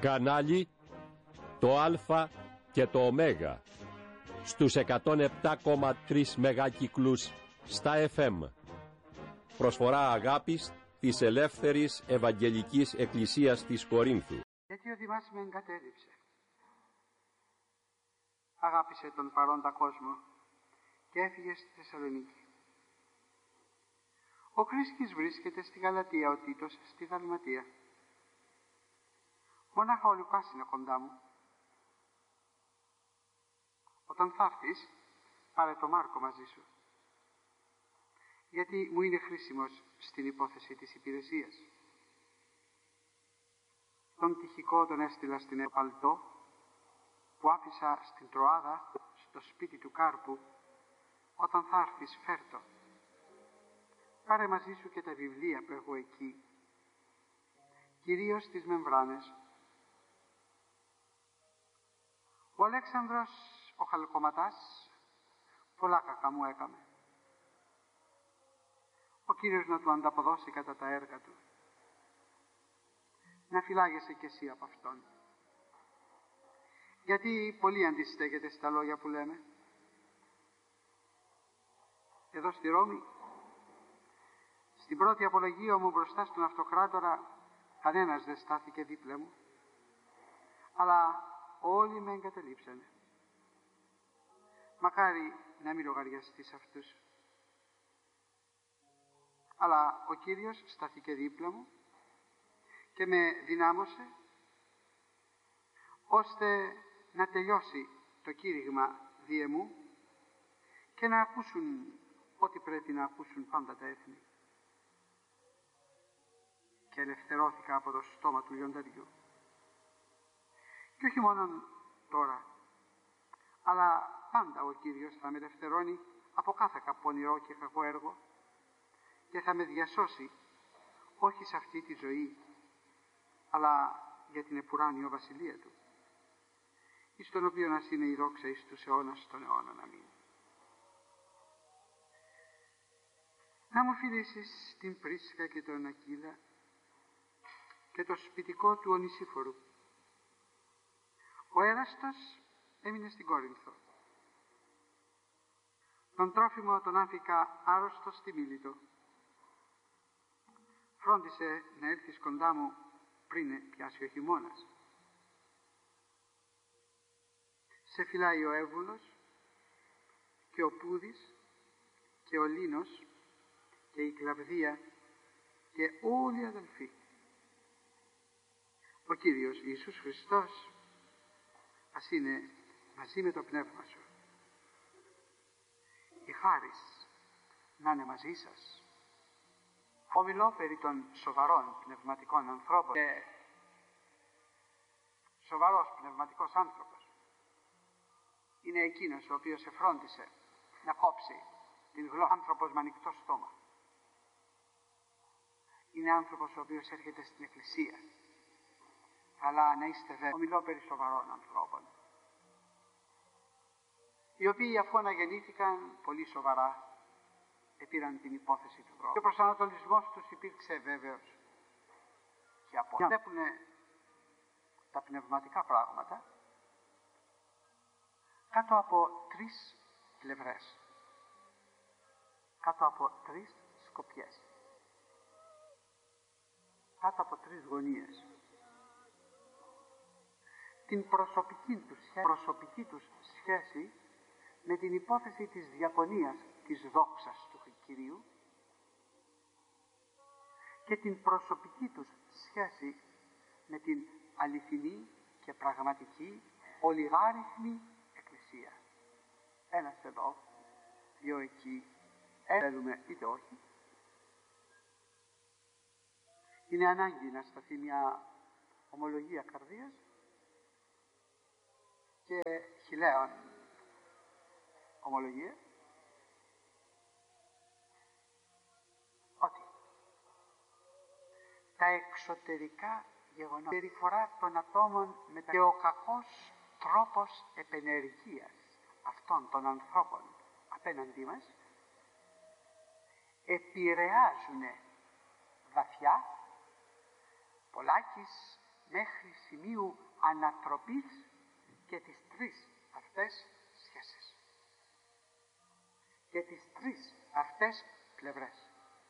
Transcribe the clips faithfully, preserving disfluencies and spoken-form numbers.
Κανάλι το Α και το Ω στους εκατόν επτά κόμμα τρία μεγάκυκλους στα εφ εμ. Προσφορά αγάπης της Ελεύθερης Ευαγγελικής Εκκλησίας της Κορίνθου. Γιατί ο Δημάς με εγκατέλειψε. Αγάπησε τον παρόντα κόσμο και έφυγε στη Θεσσαλονίκη. Ο Κρίσκης βρίσκεται στη Γαλατία, ο Τίτος στη Δαλματία. Μονάχα ο Λουκάς είναι κοντά μου. Όταν θα έρθεις, πάρε το Μάρκο μαζί σου. Γιατί μου είναι χρήσιμος στην υπόθεση της υπηρεσίας. Τον τυχικό τον έστειλα στην Επαλτό, που άφησα στην Τροάδα, στο σπίτι του Κάρπου. Όταν θα έρθεις, φέρτο. Πάρε μαζί σου και τα βιβλία που έχω εκεί, κυρίως τις μεμβράνες. Ο Αλέξανδρος, ο Χαλκοματάς, πολλά κακά μου έκαμε. Ο Κύριος να του ανταποδώσει κατά τα έργα του. Να φυλάγεσαι κι εσύ από αυτόν. Γιατί πολύ αντιστέκεται στα λόγια που λέμε. Εδώ στη Ρώμη, στην πρώτη απολογία μου μπροστά στον Αυτοκράτορα, κανένας δεν στάθηκε δίπλα μου, αλλά όλοι με εγκαταλείψανε. Μακάρι να μην λογαριαστείς αυτούς. Αλλά ο Κύριος στάθηκε δίπλα μου και με δυνάμωσε ώστε να τελειώσει το κήρυγμα διε μου και να ακούσουν ό,τι πρέπει να ακούσουν πάντα τα έθνη. Και ελευθερώθηκα από το στόμα του λιονταριού. Και όχι μόνο τώρα, αλλά πάντα ο Κύριος θα με ελευθερώνει από κάθε καπονηρό και κακό έργο και θα με διασώσει όχι σε αυτή τη ζωή, αλλά για την επουράνιο βασιλεία του, εις τον οποίο να είναι η δόξα εις τους αιώνας των αιώνων. Αμήν. Να μου φιλήσεις την Πρίσκα και τον Ακύλα και το σπιτικό του Ονησίφορου. Ο Έραστος έμεινε στην Κόρινθο. Τον Τρόφιμο τον άφηκα άρρωστο στη Μίλητο. Φρόντισε να έρθεις κοντά μου πριν πιάσει ο χειμώνας. Σε φυλάει ο Εύβουλος και ο Πούδης και ο Λίνος και η Κλαβδία και όλοι οι αδελφοί. Ο Κύριος Ιησούς Χριστός ας είναι μαζί με το πνεύμα σου. Η χάρις να είναι μαζί σας. Ομιλώ περί των σοβαρών πνευματικών ανθρώπων και σοβαρός πνευματικός άνθρωπος είναι εκείνος ο οποίος εφρόντισε να κόψει την γλώσσα. Άνθρωπος με ανοιχτό στόμα. Είναι άνθρωπος ο οποίος έρχεται στην Εκκλησία. Αλλά να είστε βέβαιοι, ομιλώ περί σοβαρών ανθρώπων, οι οποίοι αφού αναγεννήθηκαν πολύ σοβαρά επήραν την υπόθεση του δρόμου. Και ο προσανατολισμός τους υπήρξε βέβαιος και από να βλέπουν τα πνευματικά πράγματα κάτω από τρεις πλευρές, κάτω από τρεις σκοπιές, κάτω από τρεις γωνίες. Την προσωπική τους σχέση, προσωπική τους σχέση με την υπόθεση της διακονίας της δόξας του Κυρίου και την προσωπική τους σχέση με την αληθινή και πραγματική ολιγάριθμη Εκκλησία. Ένας εδώ, δύο εκεί, θέλουμε είτε όχι. Είναι ανάγκη να σταθεί μια ομολογία καρδίας και χιλέων ομολογία ότι τα εξωτερικά γεγονότα, η περιφορά των ατόμων μετα... και ο κακός τρόπος επενεργείας αυτών των ανθρώπων απέναντί μας επηρεάζουν βαθιά πολλάκις μέχρι σημείου ανατροπής και τις τρεις αυτές σχέσεις και τις τρεις αυτές πλευρές.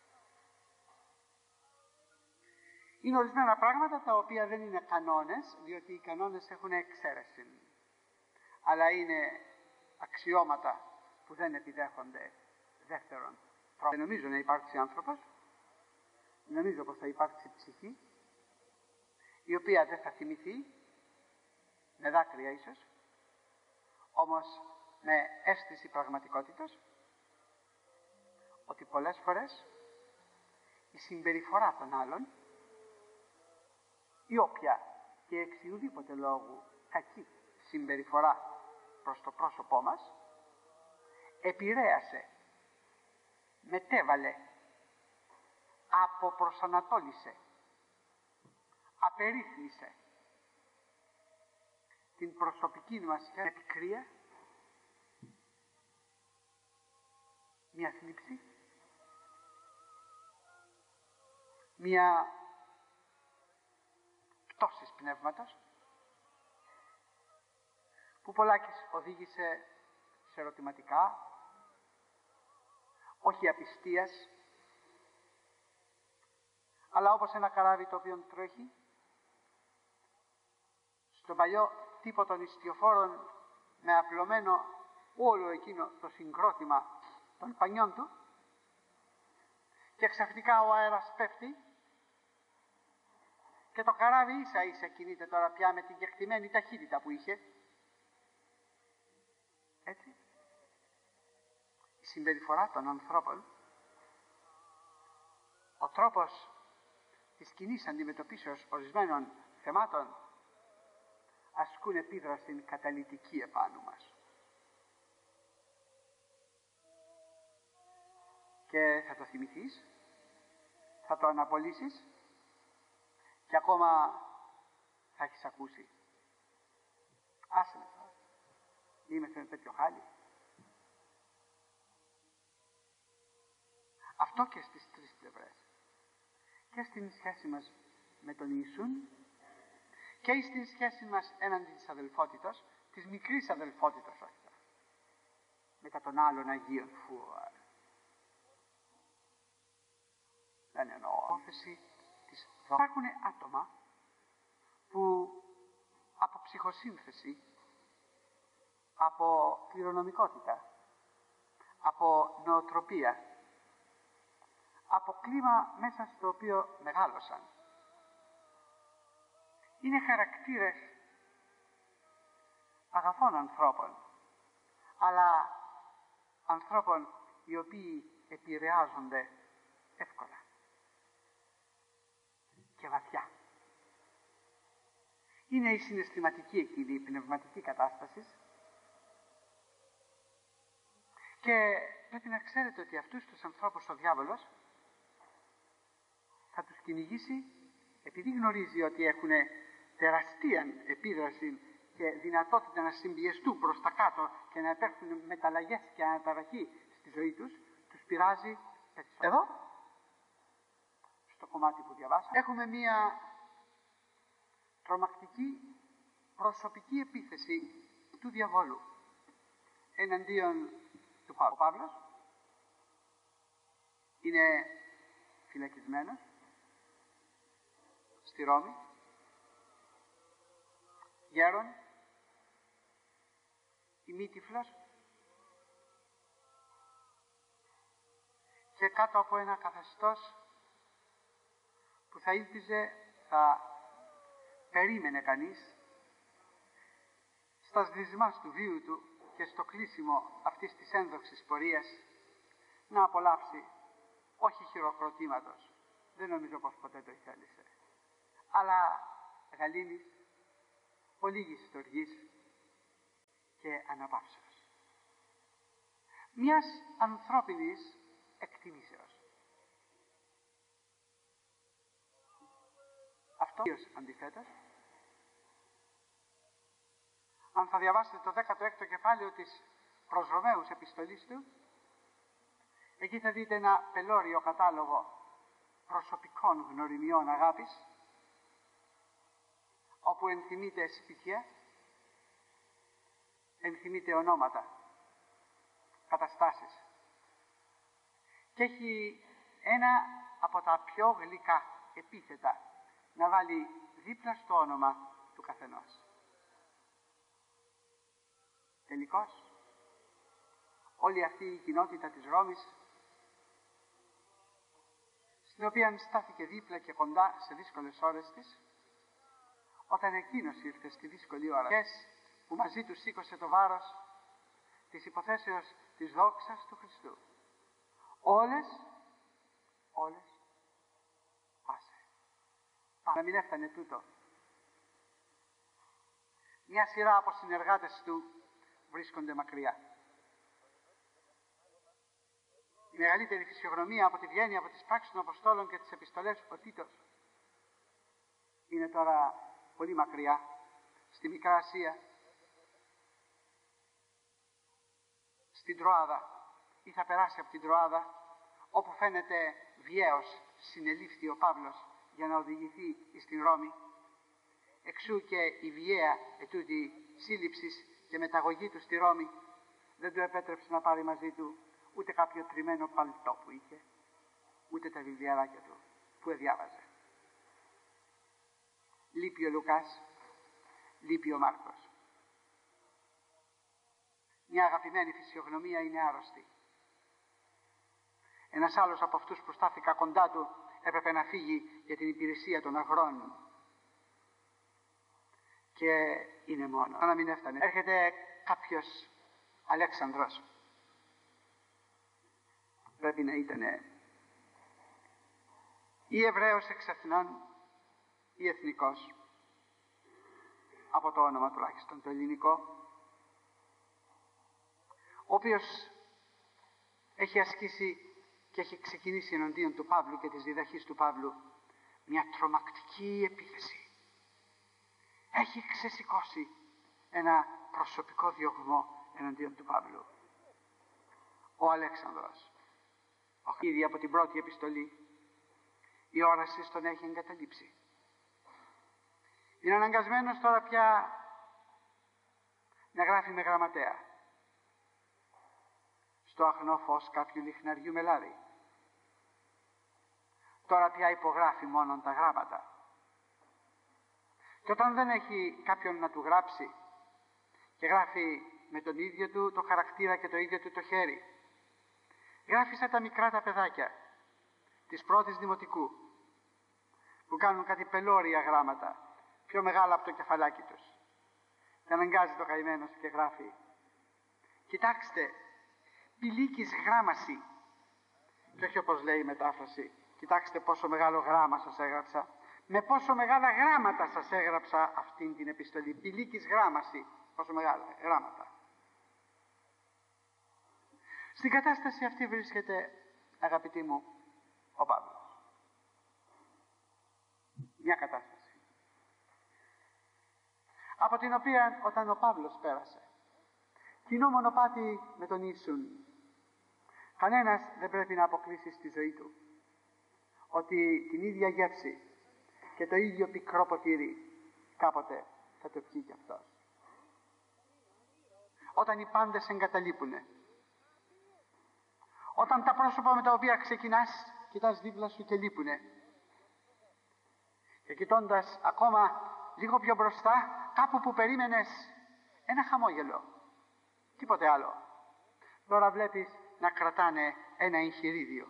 Είναι ορισμένα πράγματα τα οποία δεν είναι κανόνες, διότι οι κανόνες έχουν εξαίρεση, αλλά είναι αξιώματα που δεν επιδέχονται δεύτερον. Δεν νομίζω να υπάρξει άνθρωπος, νομίζω πως θα υπάρξει ψυχή, η οποία δεν θα θυμηθεί, με δάκρυα ίσως, όμως με αίσθηση πραγματικότητας, ότι πολλές φορές η συμπεριφορά των άλλων, η όποια και εξ ουδήποτε λόγου κακή συμπεριφορά προς το πρόσωπό μας, επηρέασε, μετέβαλε, αποπροσανατόλισε, απερίθμισε την προσωπική μας επικρία, μια θλίψη, μια πτώση πνεύματος, που πολλάκις οδήγησε σε ερωτηματικά, όχι απιστίας, αλλά όπως ένα καράβι το οποίο τρέχει, στον παλιό τύπο των ιστιοφόρων με απλωμένο όλο εκείνο το συγκρότημα των πανιών του, και ξαφνικά ο αέρας πέφτει και το καράβι ίσα ίσα κινείται τώρα πια με την κεκτημένη ταχύτητα που είχε. Έτσι, η συμπεριφορά των ανθρώπων, ο τρόπος της κοινής αντιμετωπίσεως ορισμένων θεμάτων, ασκούν επίδραση καταλυτική επάνω μας. Και θα το θυμηθείς, θα το αναπολύσεις και ακόμα θα έχεις ακούσει. Άσε με τώρα, είμαι σε τέτοιο χάλι. Αυτό και στις τρεις πλευρές. Και στην σχέση μας με τον Ιησούν και στην σχέση μας έναντι της αδελφότητας, της μικρής αδελφότητας όχι, μετά των άλλων Αγίων φουάρ. Δεν εννοώ όφεση της δόξης. Υπάρχουν άτομα που από ψυχοσύνθεση, από κληρονομικότητα, από νοοτροπία, από κλίμα μέσα στο οποίο μεγάλωσαν, είναι χαρακτήρες αγαθών ανθρώπων, αλλά ανθρώπων οι οποίοι επηρεάζονται εύκολα και βαθιά. Είναι η συναισθηματική εκείνη, η πνευματική κατάσταση, και πρέπει να ξέρετε ότι αυτούς τους ανθρώπους ο διάβολος θα τους κυνηγήσει, επειδή γνωρίζει ότι έχουν τεραστία επίδραση και δυνατότητα να συμπιεστούν προς τα κάτω και να υπέρχουν μεταλλαγές και αναταραχή στη ζωή τους, τους πειράζει περισσότερο. Εδώ, στο κομμάτι που διαβάσαμε, έχουμε μία τρομακτική προσωπική επίθεση του διαβόλου εναντίον του Παύλου. Ο Παύλος είναι φυλακισμένος στη Ρώμη, γέρον, ημίτυφλος, και κάτω από ένα καθεστώς που θα ήλπιζε, θα περίμενε κανείς στα σβησμάς του βίου του και στο κλείσιμο αυτής της ένδοξης πορείας να απολαύσει όχι χειροκροτήματος, δεν νομίζω πως ποτέ το ήθελησε, αλλά γαλήνης, ολίγης στοργής και αναπαύσεως. Μιας ανθρώπινης εκτιμήσεως. Αυτό αντιθέτως, αν θα διαβάσετε το δέκατο έκτο κεφάλαιο της προς Ρωμαίους επιστολής του, εκεί θα δείτε ένα πελώριο κατάλογο προσωπικών γνωριμιών αγάπης, όπου ενθυμείται σπίτια, ενθυμείται ονόματα, καταστάσεις. Και έχει ένα από τα πιο γλυκά επίθετα να βάλει δίπλα στο όνομα του καθενός. Τελικώς, όλη αυτή η κοινότητα της Ρώμης, στην οποία στάθηκε δίπλα και κοντά σε δύσκολες ώρες της, όταν εκείνος ήρθε στη δύσκολη ώρα που μαζί του σήκωσε το βάρος της υποθέσεως της δόξας του Χριστού, όλες, όλες πάσε. Να μην έφτανε τούτο, μια σειρά από συνεργάτες του βρίσκονται μακριά. Η μεγαλύτερη φυσιογνωμία από τη βγαίνει από τις πράξεις των Αποστόλων και τις επιστολές, ο Τίτος, είναι τώρα πολύ μακριά, στη Μικρά Ασία, στην Τροάδα, ή θα περάσει από την Τροάδα, όπου φαίνεται βιαίος συνελήφθη ο Παύλος για να οδηγηθεί στην Ρώμη. Εξού και η βιαία ετούτη σύλληψης και μεταγωγή του στη Ρώμη δεν του επέτρεψε να πάρει μαζί του ούτε κάποιο τριμμένο παλτό που είχε, ούτε τα βιβλιαράκια του που εδιάβαζε. Λείπει ο Λουκάς, λείπει ο Μάρκος. Μια αγαπημένη φυσιογνωμία είναι άρρωστη. Ένας άλλος από αυτούς που στάθηκα κοντά του έπρεπε να φύγει για την υπηρεσία των αγρών. Και είναι μόνο. Να μην έφτανε. Έρχεται κάποιος Αλέξανδρος. Πρέπει να ήταν ή Εβραίος εξ εθνών ή εθνικός, από το όνομα τουλάχιστον το ελληνικό, ο οποίος έχει ασκήσει και έχει ξεκινήσει εναντίον του Παύλου και της διδαχής του Παύλου μια τρομακτική επίθεση. Έχει ξεσηκώσει ένα προσωπικό διωγμό εναντίον του Παύλου. Ο Αλέξανδρος, ήδη από την πρώτη επιστολή, η όραση τον έχει εγκαταλείψει. Είναι αναγκασμένος τώρα πια να γράφει με γραμματέα στο αχνό φως κάποιου λιχναριού με λάδι. Τώρα πια υπογράφει μόνον τα γράμματα. Και όταν δεν έχει κάποιον να του γράψει και γράφει με τον ίδιο του το χαρακτήρα και το ίδιο του το χέρι, γράφει σαν τα μικρά τα παιδάκια της πρώτης δημοτικού που κάνουν κάτι πελώρια γράμματα πιο μεγάλα από το κεφαλάκι τους, και αναγκάζει το καημένος και γράφει: κοιτάξτε, πηλίκης γράμμαση. Και όχι όπως λέει η μετάφραση: κοιτάξτε πόσο μεγάλο γράμμα σας έγραψα. Με πόσο μεγάλα γράμματα σας έγραψα αυτήν την επιστολή. Πηλίκης γράμμαση. Πόσο μεγάλα γράμματα. Στην κατάσταση αυτή βρίσκεται, αγαπητοί μου, ο Παύλος. Μια κατάσταση από την οποία όταν ο Παύλος πέρασε κοινό μονοπάτι με τον Ιησούν, κανένας δεν πρέπει να αποκλείσει στη ζωή του ότι την ίδια γεύση και το ίδιο πικρό ποτήρι κάποτε θα το πιει κι αυτός. Όταν οι πάντες εγκαταλείπουνε, όταν τα πρόσωπα με τα οποία ξεκινάς κοιτάς δίπλα σου και λείπουνε, και κοιτώντας ακόμα λίγο πιο μπροστά, κάπου που περίμενες ένα χαμόγελο, τίποτε άλλο, τώρα βλέπεις να κρατάνε ένα εγχειρίδιο.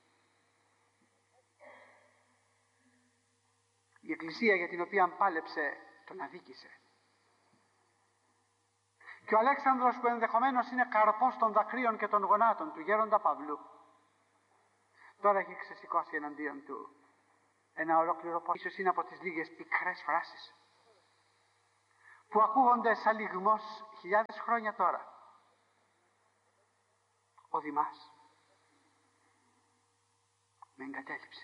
Η Εκκλησία για την οποία πάλεψε τον αδίκησε. Και ο Αλέξανδρος, που ενδεχομένως είναι καρπός των δακρύων και των γονάτων του γέροντα Παύλου, τώρα έχει ξεσηκώσει εναντίον του ένα ολόκληρο πόθο. Ίσως είναι από τις λίγες πικρές φράσεις που ακούγονται σαν λυγμός χιλιάδες χρόνια τώρα. Ο Δημάς με εγκατέλειψε.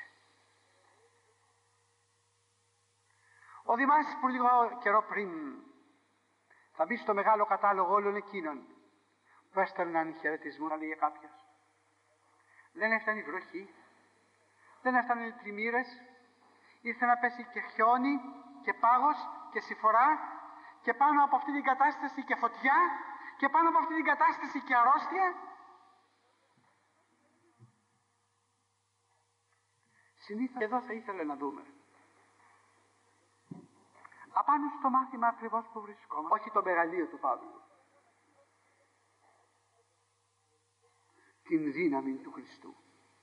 Ο Δημάς που λίγο καιρό πριν θα μπει στο μεγάλο κατάλογο όλων εκείνων που έστελναν χαιρετισμού, θα λέγε κάποιος. Δεν έφτανε η βροχή, δεν έφτανε οι πλημμύρες, ήρθε να πέσει και χιόνι και πάγος και συμφορά, και πάνω από αυτή την κατάσταση και φωτιά, και πάνω από αυτή την κατάσταση και αρρώστια. Συνήθως εδώ θα ήθελα να δούμε απάνω στο μάθημα ακριβώς που βρισκόμαστε, όχι το μεγαλείο του Παύλου, την δύναμη του Χριστού,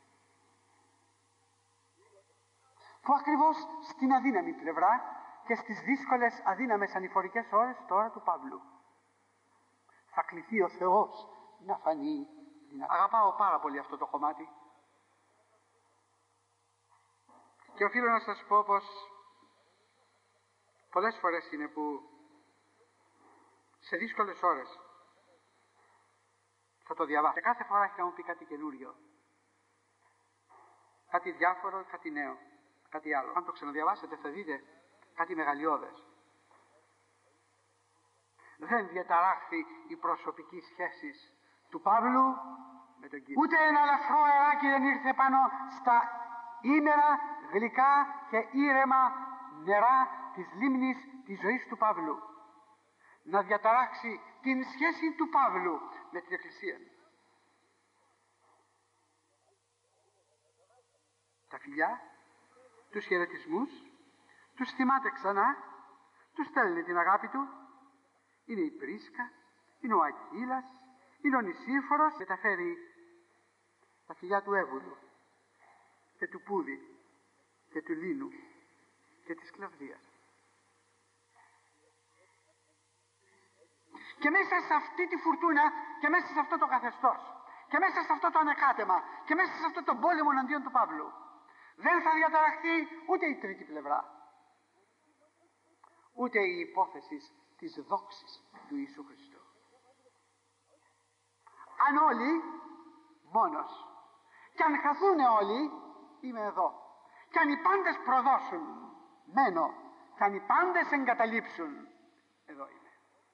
που ακριβώς στην αδύναμη πλευρά και στις δύσκολες αδύναμες ανηφορικές ώρες τώρα του Παύλου θα κληθεί ο Θεός να φανεί δυνατά. Αγαπάω πάρα πολύ αυτό το κομμάτι και οφείλω να σας πω πως πολλές φορές είναι που σε δύσκολες ώρες θα το διαβάσω και κάθε φορά έχει να μου πει κάτι καινούριο, κάτι διάφορο, κάτι νέο, κάτι άλλο. Αν το ξαναδιαβάσετε θα δείτε κάτι μεγαλειώδες. Δεν διαταράχθη η προσωπική σχέση του Παύλου με τον Κύριο. Ούτε ένα ελαφρό αεράκι δεν ήρθε πάνω στα ήμερα, γλυκά και ήρεμα νερά της λίμνης της ζωής του Παύλου να διαταράξει την σχέση του Παύλου με την Εκκλησία. Τα φιλιά, τους χαιρετισμούς, τους θυμάται ξανά, τους στέλνει την αγάπη του. Είναι η Πρίσκα, είναι ο Ακύλας, είναι ο Νησίφορος. Μεταφέρει τα φιλιά του Εύβουλου και του Πούδη και του Λίνου και της Κλαβδίας. Και μέσα σε αυτή τη φουρτούνα και μέσα σε αυτό το καθεστώς και μέσα σε αυτό το ανεκάτεμα και μέσα σε αυτό το πόλεμο εναντίον του Παύλου δεν θα διαταραχθεί ούτε η τρίτη πλευρά, ούτε η υπόθεση της δόξης του Ιησού Χριστού. Αν όλοι, μόνος, κι αν χαθούν όλοι, είμαι εδώ. Κι αν οι πάντες προδώσουν, μένω. Κι αν οι πάντες εγκαταλείψουν, εδώ είμαι.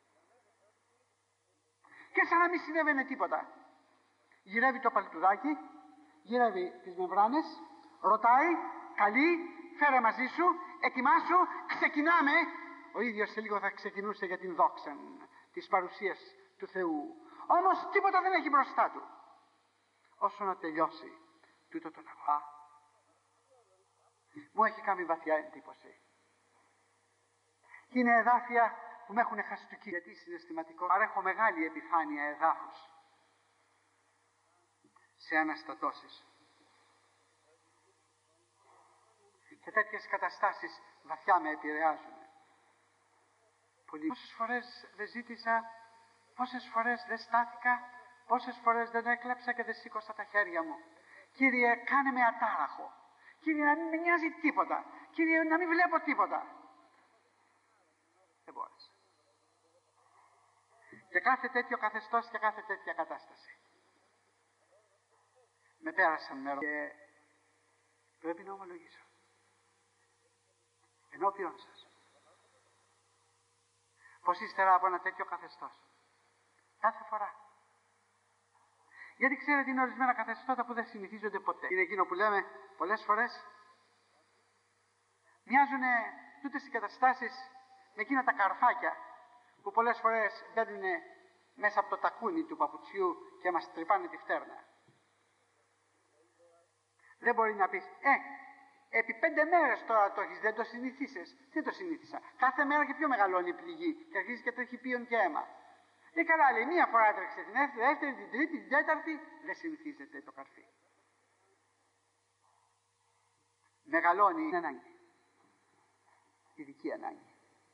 Και σαν να μην συνέβαινε τίποτα. Γυρεύει το παλτουδάκι, γυρεύει τις μεμβράνες, ρωτάει, καλεί, φέρε μαζί σου, ετοιμάσου, ξεκινάμε. Ο ίδιος σε λίγο θα ξεκινούσε για την δόξα της παρουσίας του Θεού. Όμως τίποτα δεν έχει μπροστά του. Όσο να τελειώσει τούτο το λαβά, μου έχει κάνει βαθιά εντύπωση. Και είναι εδάφια που με έχουν χαστούκει, γιατί συναισθηματικό παρέχω μεγάλη επιφάνεια εδάφους σε αναστατώσεις. Και τέτοιες καταστάσεις βαθιά με επηρεάζουν. Πολύ. Πόσες φορές δεν ζήτησα, πόσες φορές δεν στάθηκα, πόσες φορές δεν έκλαψα και δεν σήκωσα τα χέρια μου. Κύριε, κάνε με ατάραχο. Κύριε, να μην με νοιάζει τίποτα. Κύριε, να μην βλέπω τίποτα. Δεν μπόρεσα. Και κάθε τέτοιο καθεστώς και κάθε τέτοια κατάσταση με πέρασαν μέρο και πρέπει να ομολογήσω ενώπιον σας πως ύστερα από ένα τέτοιο καθεστώς κάθε φορά, γιατί ξέρετε είναι ορισμένα καθεστώτα που δεν συνηθίζονται ποτέ, είναι εκείνο που λέμε πολλές φορές μοιάζουν τούτες οι καταστάσεις με εκείνα τα καρφάκια που πολλές φορές μπαίνουν μέσα από το τακούνι του παπουτσιού και μας τρυπάνε τη φτέρνα. Δεν μπορεί να πεις, ε, επί πέντε μέρες τώρα το έχεις, δεν το συνηθίσες. Δεν το συνήθισα. Κάθε μέρα και πιο μεγαλώνει η πληγή και αρχίζει και τρέχει πίον και αίμα. Ε, καλά, λέει, μία φορά έτρεξε την δεύτερη, την τρίτη, την τέταρτη, δεν συνηθίζεται το καρφί. Μεγαλώνει η ανάγκη. Ειδική ανάγκη.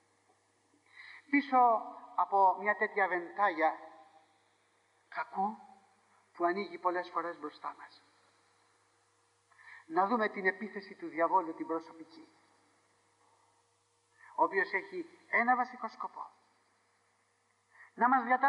Πίσω από μια τέτοια βεντάγια κακού που ανοίγει πολλές φορές μπροστά μας, να δούμε την επίθεση του διαβόλου την προσωπική, ο οποίος έχει ένα βασικό σκοπό: να μας διαταράξει